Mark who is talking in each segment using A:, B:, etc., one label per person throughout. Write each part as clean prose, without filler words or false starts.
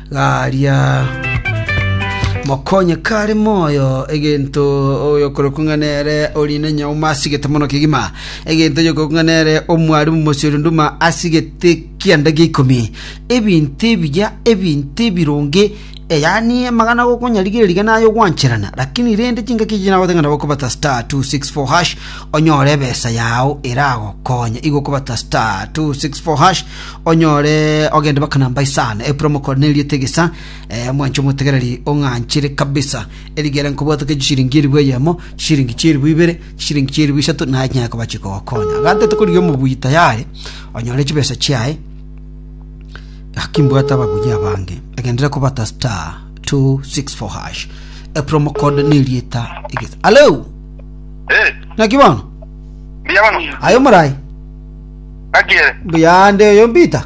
A: garia mokonye kare moyo egento oyo korokunganere orine nyauma asigete mono kigima egento yo kokunganere omwari mumosiro nduma asigete kianda gikomi ebinti bironge yani magana go konyarigiririga nayo gwancherana lakini rende kinga kijina watengana bakobata star 264 hash onyore besa yao irago konya igo kobata star 264 hash onyore ogende bakana mbaisana promo code neli tegesa mwancho mutegereri onganchire kabisa erigera nkobota ke shiringiri bweyemo shiringiri bwibere shiringiri bishatu nanya ko bachiko konya gante tukuriyo mu buyita yare onyore kibesa cyae akimbwata babunya bange agendera kubata star 264 hash promo code nilieta igeza hello nakibano
B: biyabano
A: ayo murai
B: agere
A: biyande yombita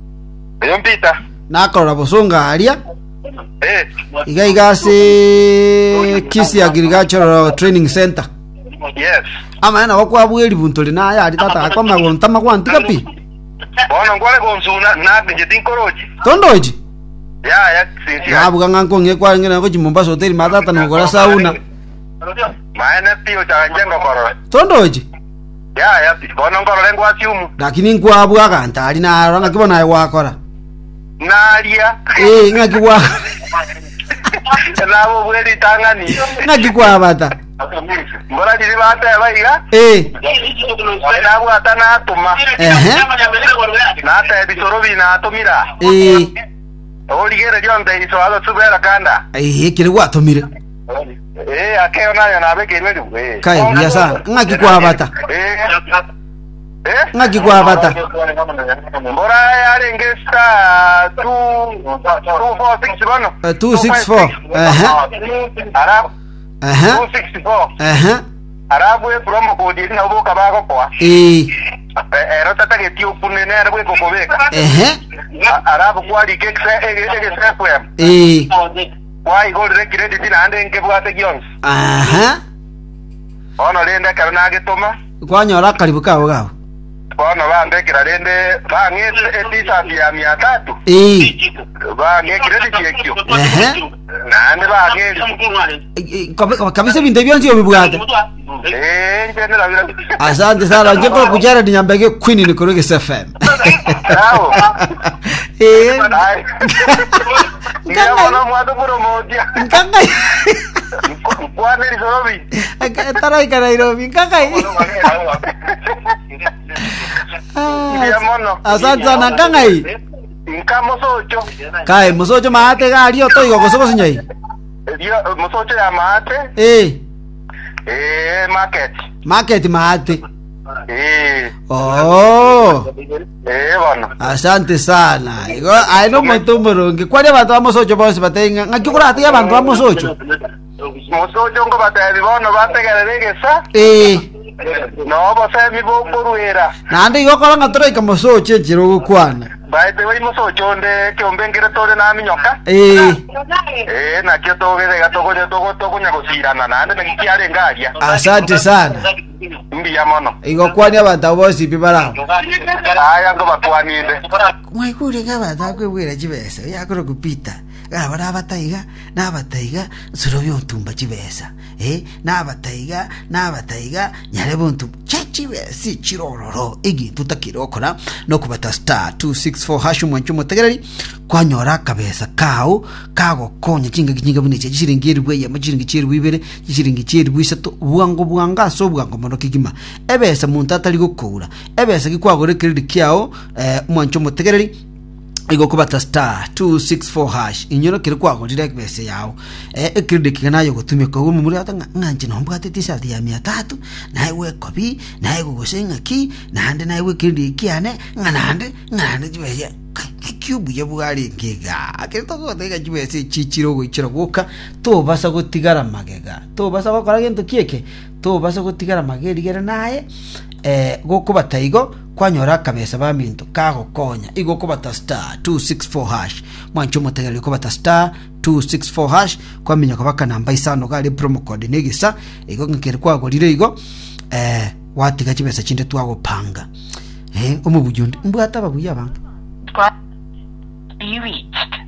A: nakora bosonga aria igase kisi agricultural training center.
B: Yes
A: ama na wakwabweli buntoli na ya tata akoma gontama kwantika pi
B: bona ngwale gonsuna na ngetin koroji
A: tondoji
B: ya sisi
A: abuga nganko ngekwa ngena ko Mombasa hotel matata no gora sauna
B: maana pio chanjenga baro
A: tondoji
B: ya bona ngoro lengwa siumu
A: lakini ngwabuga kantali na ranga kibona ayi wakora
B: nalia
A: ngakibwa
B: nabo bweli tangani
A: ngakikwa bata
B: mbona dili bata baiga nabo atana atuma na ata bisoro bina atumira oligere jonde iso alo subera kanda
A: kile watumire
B: akeo nayo nabe kelwelu
A: kai bia sana ngakikwa bata ngakikwa bata
B: mbora yale ngesta 246 bano
A: 264
B: ara 264 arabu promo code ni oboka bako kwa ero tata getio punene arabu ko kobeka arabu kwa dikekse SFM kwa igore credit na ande nke bwate gions ono lenda karana getoma
A: kwa nyora karibu kawo gawo
B: bona bandekira rende bangeze etisati ya 300 bange credit yekyo nande bangeze
A: kabisa binde byonzi yo bibwate
B: ngendera bira
A: asante sana ngeko kujara dinyambege Queen ni koroge SFM
B: bravo ngiyabona mwado promotia
A: nkangai
B: kwa Nairobi
A: tarai ka Nairobi nkangai asante sana nkangai
B: nkamosocho
A: kai mosocho maate gari oto igo gosoko sinyai
B: mosocho ya maate market maate bueno
A: asante sana igo aino motomboronge kwani abantu bamosocho bose batenga ngakikura ati abantu bamosocho
B: mosocho ngo batari bono bategereregesa no bose mi boruera
A: nande igo kora ngatoro ikamosocho njiro gukwana
B: baite we mosocho nde kyombengere tore na minyoka na kyo togere gatogonya togonya gusirana nande ngikiare ngaria
A: asante sana
B: mbiya mono
A: igo kwani abantu bose bibara
B: aya ngo bakwaninde
A: mwaikure ngabata kwebwera kibesa yakoro kupita gara bataiga nabataiga surobyo ntumba kibesa nabataiga nyare buntu chibesi chirororo igi tutakirokora no kubata star 264 hash mwancho mutegereri kwanyora kabesa kao kago konya kinga buneke gishiringiri bwe amajiringi chiri bwibere gishiringi chiri bwisatu bwanga so bwango mono kigima ebesa muntu atari gukura ebesa gikwagore credit kyao mwancho mutegereri igo kubata star 264 hash inyoro kiri kwago direct bese yao credit kanayo gutumye ko muri atanga nganje nomba atitisa ya 300 nawe kopi nawe gusenga ki nande nawe credit kiane ngande jibeje cube yabugari ngega akirito ko tega jibese chichiro go guka to basa gutigara magega to basa gukora gento kieke to basa gutigara mageri gere naye gukubata igo kwanyora kabesa baminto kago konya igo kubata star 264 hash mwancho mutegere kubata star 264 hash kwamenya kabaka namba isano gali promo code negisa igo ngikere kwago rire igo watiga kibesa chinde twago panga umubujundi mbwata babuya bantu
C: you reached